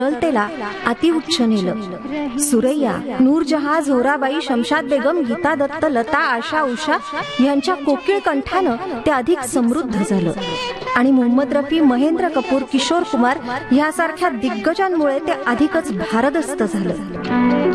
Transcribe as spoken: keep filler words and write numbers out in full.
तरलतेला अतिउच्च नेलं. सुरैया, नूरजहां, झोराबाई, शमशाद बेगम, गीता दत्त, लता, आशा, उषा यांच्या कोकिळ कंठानं ते अधिक समृद्ध झालं. आणि मोहम्मद रफी, महेंद्र कपूर, किशोर कुमार यासारख्या दिग्गजांमुळे ते अधिकच भारदस्त झालं.